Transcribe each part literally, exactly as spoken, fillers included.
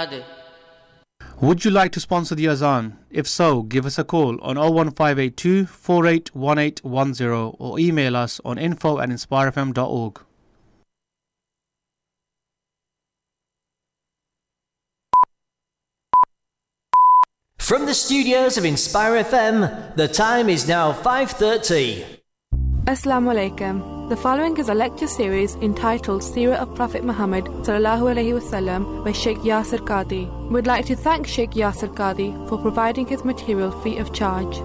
They. Would you like to sponsor the Azan? If so, give us a call on oh one five eight two, four eight one eight one zero or email us on info at inspire f m dot org. From the studios of Inspire F M, the time is now five thirty. Assalamu alaikum. The following is a lecture series entitled Seerah of Prophet Muhammad sallallahu alaihi wasallam by Sheikh Yasir Qadhi. We'd like to thank Sheikh Yasir Qadhi for providing his material free of charge.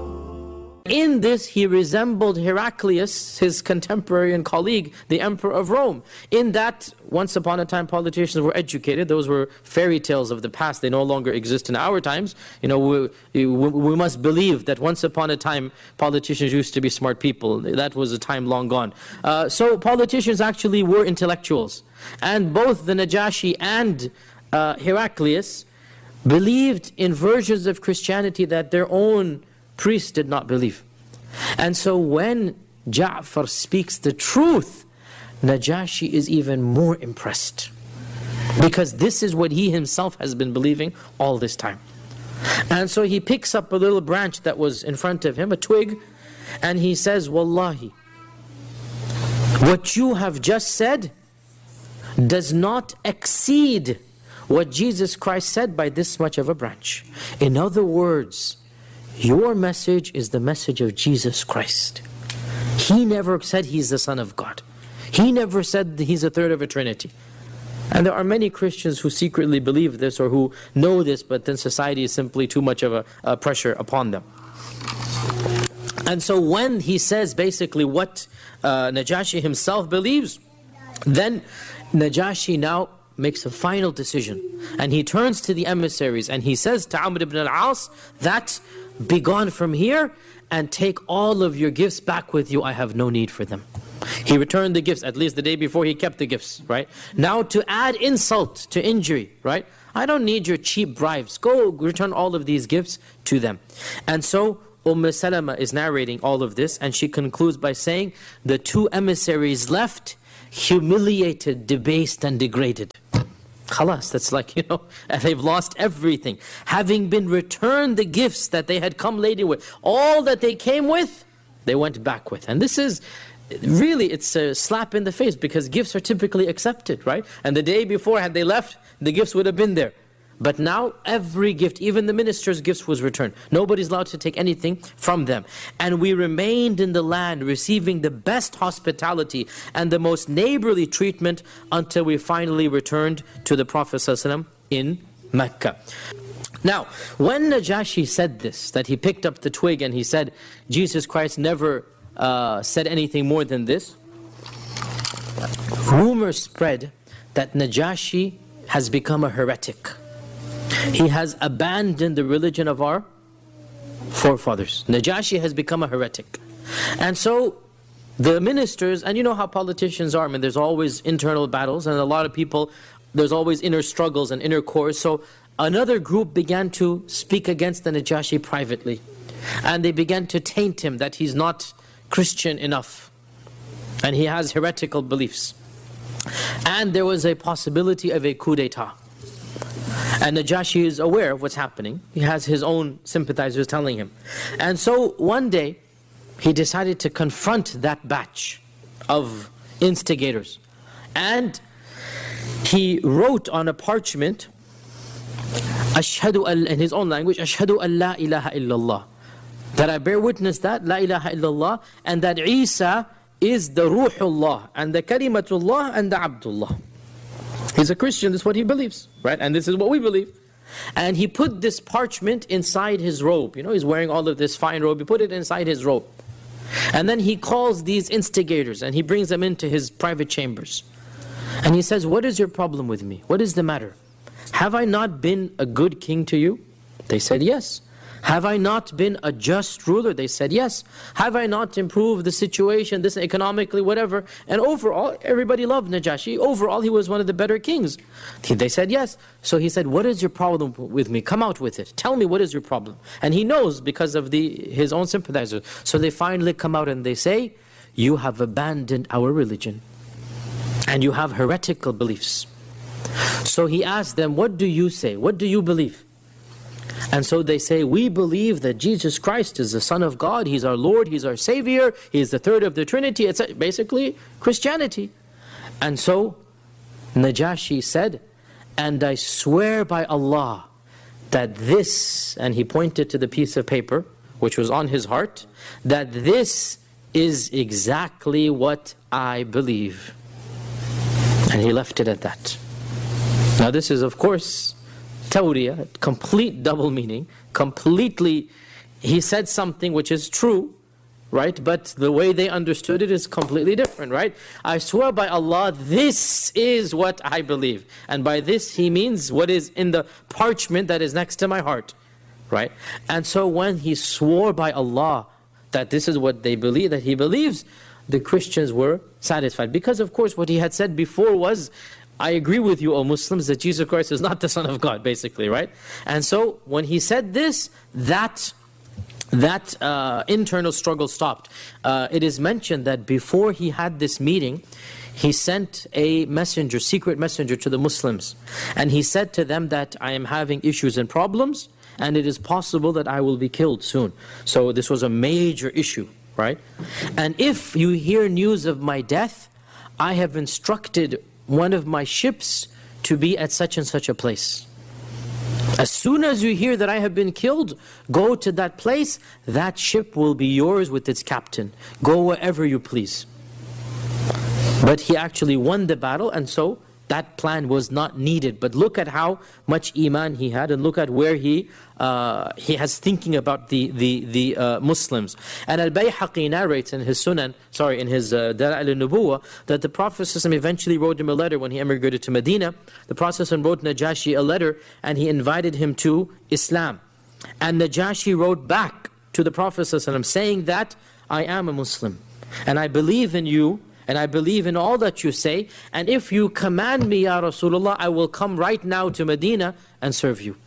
In this, he resembled Heraclius, his contemporary and colleague, the emperor of Rome. In that, once upon a time, politicians were educated. Those were fairy tales of the past. They no longer exist in our times. You know, we, we, we must believe that once upon a time, politicians used to be smart people. That was a time long gone. Uh, so politicians actually were intellectuals. And both the Najashi and uh, Heraclius believed in versions of Christianity that their own priests did not believe. And so when Ja'far speaks the truth, Najashi is even more impressed, because this is what he himself has been believing all this time. And so he picks up a little branch that was in front of him, a twig, and he says, Wallahi, what you have just said does not exceed what Jesus Christ said by this much of a branch. In other words, your message is the message of Jesus Christ. He never said He's the Son of God. He never said that He's a third of a Trinity. And there are many Christians who secretly believe this or who know this, but then society is simply too much of a, a pressure upon them. And so when he says basically what uh, Najashi himself believes, then Najashi now makes a final decision. And he turns to the emissaries and he says to Amr ibn al-As that, be gone from here and take all of your gifts back with you. I have no need for them. He returned the gifts, at least the day before he kept the gifts, right? Now to add insult to injury, right? I don't need your cheap bribes. Go return all of these gifts to them. And so Umm Salama is narrating all of this, and she concludes by saying, the two emissaries left humiliated, debased and degraded. Khalas, that's like, you know, they've lost everything. Having been returned the gifts that they had come laden with, all that they came with, they went back with. And this is, really, it's a slap in the face, because gifts are typically accepted, right? And the day before, had they left, the gifts would have been there. But now, every gift, even the minister's gifts, was returned. Nobody's allowed to take anything from them. And we remained in the land, receiving the best hospitality and the most neighborly treatment until we finally returned to the Prophet ﷺ in Mecca. Now, when Najashi said this, that he picked up the twig and he said, Jesus Christ never uh, said anything more than this, rumors spread that Najashi has become a heretic. He has abandoned the religion of our forefathers. Najashi has become a heretic. And so the ministers, and you know how politicians are, I mean, there's always internal battles, and a lot of people, there's always inner struggles and inner cores. So another group began to speak against the Najashi privately. And they began to taint him that he's not Christian enough. And he has heretical beliefs. And there was a possibility of a coup d'etat. And Najashi is aware of what's happening. He has his own sympathizers telling him. And so one day, he decided to confront that batch of instigators. And he wrote on a parchment, Ashhadu al, in his own language, Ashhadu an la ilaha illallah. That I bear witness that, la ilaha illallah, and that Isa is the Ruhullah, and the Kalimatullah, and the Abdullah. He's a Christian, this is what he believes, right? And this is what we believe. And he put this parchment inside his robe. You know, he's wearing all of this fine robe. He put it inside his robe. And then he calls these instigators and he brings them into his private chambers. And he says, what is your problem with me? What is the matter? Have I not been a good king to you? They said, yes. Have I not been a just ruler? They said, yes. Have I not improved the situation, this economically, whatever? And overall, everybody loved Najashi. Overall, he was one of the better kings. They said, yes. So he said, what is your problem with me? Come out with it. Tell me, what is your problem? And he knows because of the his own sympathizers. So they finally come out and they say, you have abandoned our religion. And you have heretical beliefs. So he asked them, what do you say? What do you believe? And so they say, we believe that Jesus Christ is the Son of God, He's our Lord, He's our Savior, He is the third of the Trinity. It's basically Christianity. And so Najashi said, and I swear by Allah that this, and he pointed to the piece of paper which was on his heart, that this is exactly what I believe. And he left it at that. Now this is of course tawriyah, complete double meaning, completely, he said something which is true, right? But the way they understood it is completely different, right? I swear by Allah, this is what I believe. And by this he means what is in the parchment that is next to my heart, right? And so when he swore by Allah that this is what they believe, that he believes, the Christians were satisfied. Because of course what he had said before was, I agree with you, O Muslims, that Jesus Christ is not the Son of God, basically, right? And so when he said this, that that uh, internal struggle stopped. Uh, it is mentioned that before he had this meeting, he sent a messenger, secret messenger to the Muslims. And he said to them that I am having issues and problems, and it is possible that I will be killed soon. So this was a major issue, right? And if you hear news of my death, I have instructed one of my ships to be at such and such a place. As soon as you hear that I have been killed, go to that place, that ship will be yours with its captain. Go wherever you please. But he actually won the battle, and so that plan was not needed. But look at how much iman he had, and look at where he uh, he has thinking about the the the uh, Muslims. And Al-Bayhaqi narrates in his Sunan, sorry, in his uh, Dala'il al-Nubuwah, that the Prophet ﷺ eventually wrote him a letter when he emigrated to Medina. The Prophet ﷺ wrote Najashi a letter, and he invited him to Islam. And Najashi wrote back to the Prophet ﷺ saying that I am a Muslim, and I believe in you, and I believe in all that you say, and if you command me, Ya Rasulullah, I will come right now to Medina and serve you.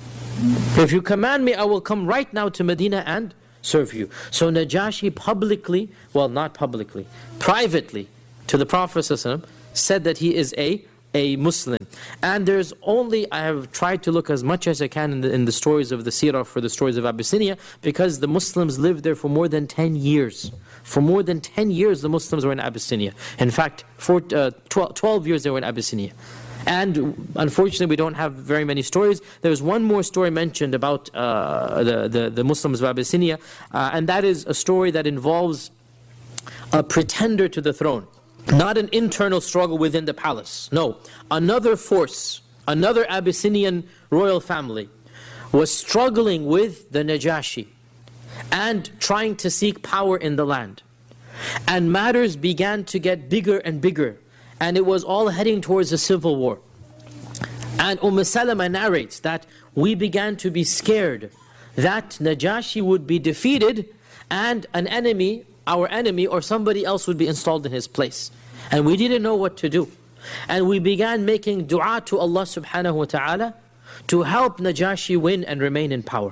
If you command me, I will come right now to Medina and serve you. So Najashi publicly, well not publicly, privately to the Prophet ﷺ said that he is a a Muslim. And there's only, I have tried to look as much as I can in the, in the stories of the Seerah for the stories of Abyssinia, because the Muslims lived there for more than ten years. For more than ten years the Muslims were in Abyssinia. In fact, for uh, twelve, twelve years they were in Abyssinia. And unfortunately we don't have very many stories. There's one more story mentioned about uh, the, the, the Muslims of Abyssinia, uh, and that is a story that involves a pretender to the throne. Not an internal struggle within the palace. No, another force, another Abyssinian royal family was struggling with the Najashi and trying to seek power in the land. And matters began to get bigger and bigger, and it was all heading towards a civil war. And Umm Salama narrates that we began to be scared that Najashi would be defeated and an enemy, our enemy or somebody else would be installed in his place. And we didn't know what to do. And we began making dua to Allah subhanahu wa ta'ala to help Najashi win and remain in power.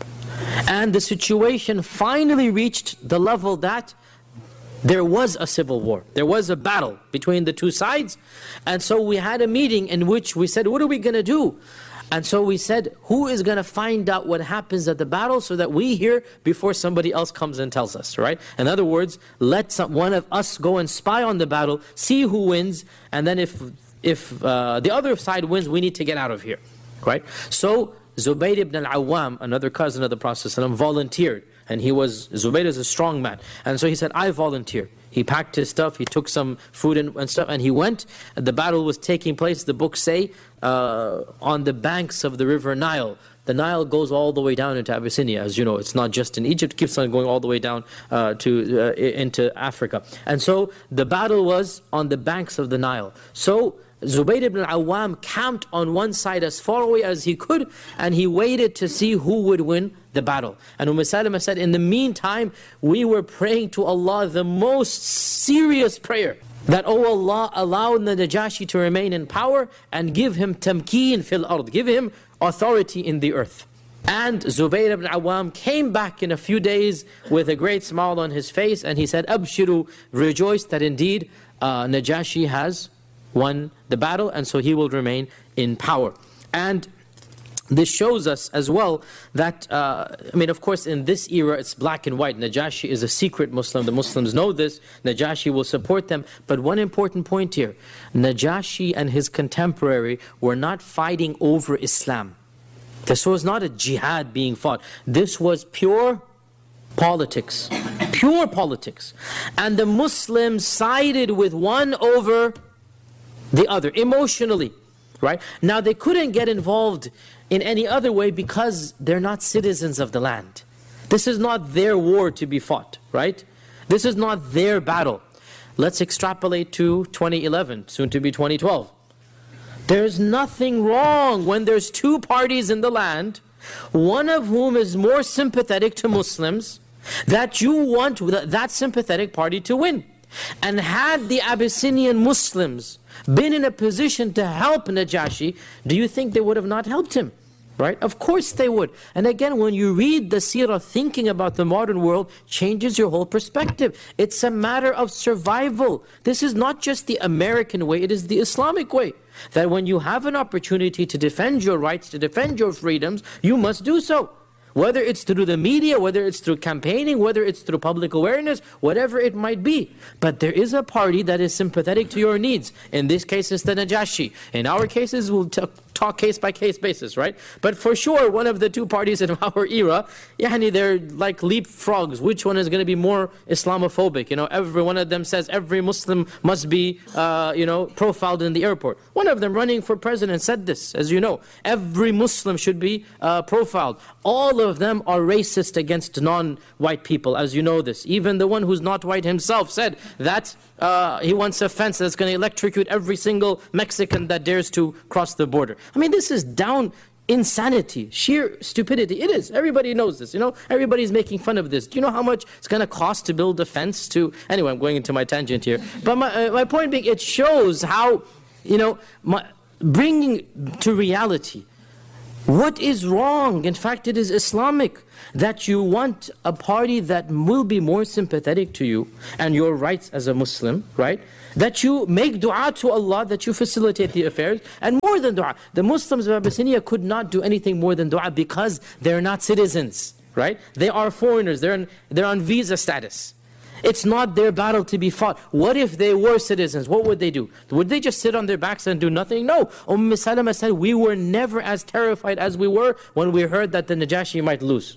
And the situation finally reached the level that there was a civil war. There was a battle between the two sides. And so we had a meeting in which we said, what are we going to do? And so we said, who is going to find out what happens at the battle so that we hear before somebody else comes and tells us, right? In other words, let some, one of us go and spy on the battle, see who wins, and then if if uh, the other side wins, we need to get out of here, right? So Zubayr ibn al-Awwam, another cousin of the Prophet ﷺ, volunteered. And he was, Zubayr is a strong man. And so he said, I volunteer. He packed his stuff, he took some food and, and stuff, and he went. And the battle was taking place, the books say, uh, on the banks of the river Nile. The Nile goes all the way down into Abyssinia. As you know, it's not just in Egypt, it keeps on going all the way down uh, to uh, into Africa. And so the battle was on the banks of the Nile. So Zubayr ibn al-Awwam camped on one side as far away as he could, and he waited to see who would win the battle. And Umm Salama said, in the meantime, we were praying to Allah the most serious prayer, that, oh Allah, allow the Najashi to remain in power and give him tamkeen fil ard, give him authority in the earth. And Zubayr ibn Awwam came back in a few days with a great smile on his face, and he said, Abshiru, rejoice that indeed uh, Najashi has won the battle, and so he will remain in power. And this shows us as well that, uh, I mean, of course, in this era, it's black and white. Najashi is a secret Muslim. The Muslims know this. Najashi will support them. But one important point here, Najashi and his contemporary were not fighting over Islam. This was not a jihad being fought. This was pure politics. Pure politics. And the Muslims sided with one over the other, emotionally. Right? Now, they couldn't get involved in any other way because they're not citizens of the land. This is not their war to be fought, right? This is not their battle. Let's extrapolate to twenty eleven, soon to be twenty twelve. There's nothing wrong when there's two parties in the land, one of whom is more sympathetic to Muslims, that you want that sympathetic party to win. And had the Abyssinian Muslims been in a position to help Najashi, do you think they would have not helped him? Right? Of course they would. And again, when you read the seerah, thinking about the modern world changes your whole perspective. It's a matter of survival. This is not just the American way, it is the Islamic way. That when you have an opportunity to defend your rights, to defend your freedoms, you must do so. Whether it's through the media, whether it's through campaigning, whether it's through public awareness, whatever it might be. But there is a party that is sympathetic to your needs. In this case, it's the Najashi. In our cases, we'll talk case by case basis, right? But for sure, one of the two parties in our era, yani they're like leapfrogs. Which one is going to be more Islamophobic? You know, every one of them says every Muslim must be, uh, you know, profiled in the airport. One of them running for president said this, as you know. Every Muslim should be uh, profiled. All of them are racist against non-white people, as you know this. Even the one who's not white himself said that uh, he wants a fence that's going to electrocute every single Mexican that dares to cross the border. I mean, this is down insanity, sheer stupidity. It is. Everybody knows this, you know. Everybody's making fun of this. Do you know how much it's going to cost to build a fence to... Anyway, I'm going into my tangent here. But my, uh, my point being, it shows how, you know, my, bringing to reality what is wrong. In fact, it is Islamic that you want a party that will be more sympathetic to you and your rights as a Muslim, right? That you make dua to Allah, that you facilitate the affairs. And more than dua, the Muslims of Abyssinia could not do anything more than dua because they're not citizens, right? They are foreigners, they're, in, they're on visa status. It's not their battle to be fought. What if they were citizens? What would they do? Would they just sit on their backs and do nothing? No. Umm Salama said, we were never as terrified as we were when we heard that the Najashi might lose.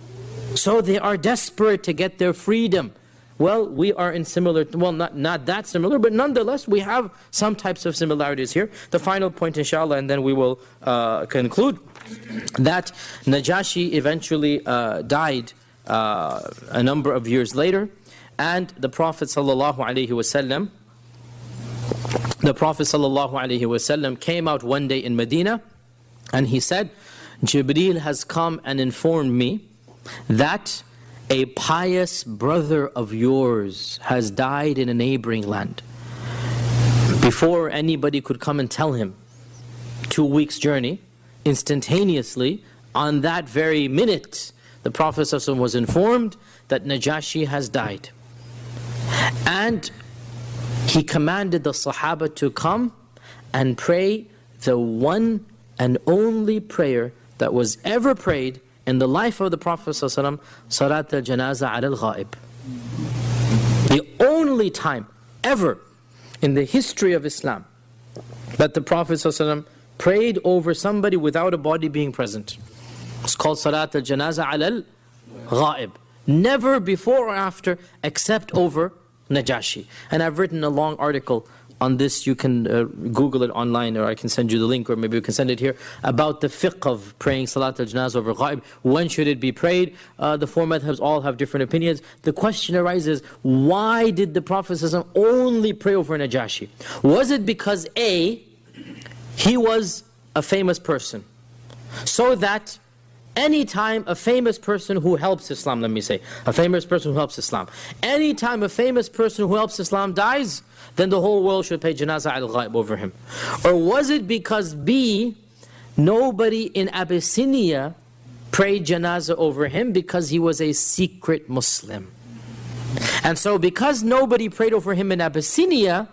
So they are desperate to get their freedom. Well, we are in similar, well, not, not that similar, but nonetheless, we have some types of similarities here. The final point, inshallah, and then we will uh, conclude, that Najashi eventually uh, died uh, a number of years later. And the Prophet sallallahu alaihi wasallam, the Prophet sallallahu alaihi wasallam came out one day in Medina, and he said, Jibreel has come and informed me that a pious brother of yours has died in a neighboring land. Before anybody could come and tell him, two weeks journey, instantaneously, on that very minute, the Prophet sallallahu alaihi wasallam was informed that Najashi has died. And he commanded the Sahaba to come and pray the one and only prayer that was ever prayed in the life of the Prophet ﷺ, Salat al-Janaza al-Ghaib. The only time ever in the history of Islam that the Prophet ﷺ prayed over somebody without a body being present. It's called Salat al-Janaza al-Ghaib. Never before or after except over Najashi. And I've written a long article on this. You can uh, Google it online, or I can send you the link, or maybe we can send it here, about the fiqh of praying Salat al-Janazah over Ghaib. When should it be prayed? Uh, the four madhabs all have different opinions. The question arises, why did the Prophet ﷺ only pray over Najashi? Was it because A, he was a famous person, so that anytime a famous person who helps Islam, let me say, a famous person who helps Islam, anytime a famous person who helps Islam dies, then the whole world should pay Janazah al-Ghaib over him? Or was it because B, nobody in Abyssinia prayed Janazah over him because he was a secret Muslim? And so because nobody prayed over him in Abyssinia,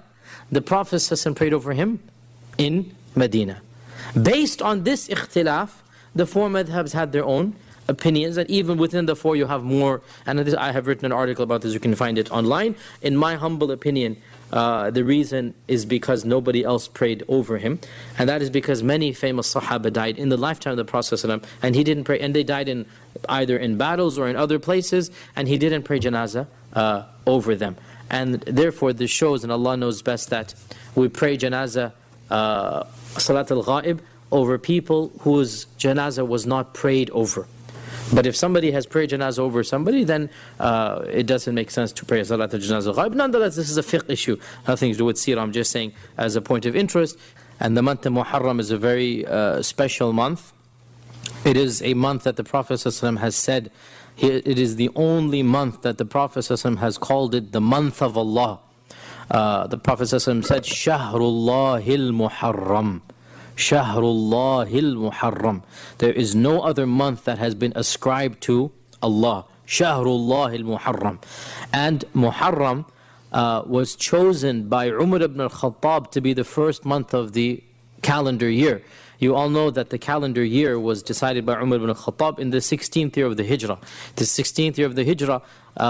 the Prophet ﷺ prayed over him in Medina. Based on this ikhtilaf, the four madhabs had their own opinions, and even within the four you have more, and this, I have written an article about this, you can find it online. In my humble opinion, uh, the reason is because nobody else prayed over him, and that is because many famous Sahaba died in the lifetime of the Prophet ﷺ, and he didn't pray, and they died in either in battles or in other places, and he didn't pray janazah uh, over them. And therefore this shows, and Allah knows best, that we pray janazah, uh, salat al-ghaib, over people whose janazah was not prayed over. But if somebody has prayed janazah over somebody, then uh, it doesn't make sense to pray salat al-janazah ghaib. Nonetheless, this is a fiqh issue, nothing to do with seerah. I'm just saying as a point of interest. And the month of Muharram is a very uh, special month. It is a month that the Prophet ﷺ has said, it is the only month that the Prophet ﷺ has called it the month of Allah. Uh, the Prophet ﷺ said, Shahrullahil Muharram. Shahrullahil Muharram. There is no other month that has been ascribed to Allah. Shahrullahil Muharram. And Muharram uh, was chosen by Umar ibn al-Khattab to be the first month of the calendar year. You all know that the calendar year was decided by Umar ibn al-Khattab in the sixteenth year of the Hijrah. The sixteenth year of the Hijrah, uh,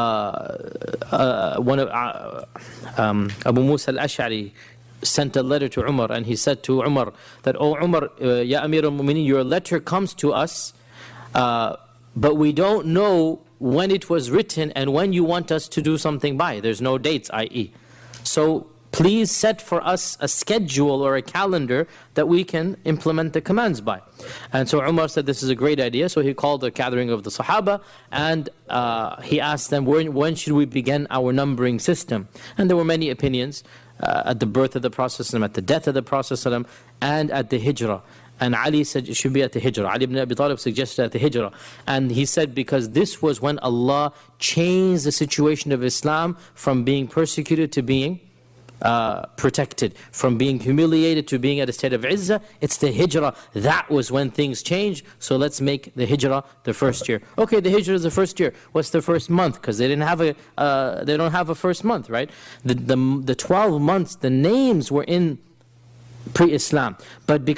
uh, one of uh, um, Abu Musa al-Ash'ari sent a letter to Umar, and he said to Umar that, "Oh Umar, uh, Ya Amir al-Mu'mineen, your letter comes to us, uh, but we don't know when it was written and when you want us to do something by. There's no dates, that is. So please set for us a schedule or a calendar that we can implement the commands by." And so Umar said, this is a great idea. So he called a gathering of the Sahaba, and uh, he asked them, when, when should we begin our numbering system? And there were many opinions uh, at the birth of the Prophet, at the death of the Prophet, and at the Hijrah. And Ali said it should be at the Hijrah. Ali ibn Abi Talib suggested at the Hijrah. And he said because this was when Allah changed the situation of Islam from being persecuted to being Uh, protected, from being humiliated to being at a state of izzah. It's the Hijrah. That was when things changed. So let's make the Hijrah the first year. Okay, the Hijrah is the first year. What's the first month? Because they didn't have a, uh, they don't have a first month, right? The the the twelve months, the names were in pre-Islam, but because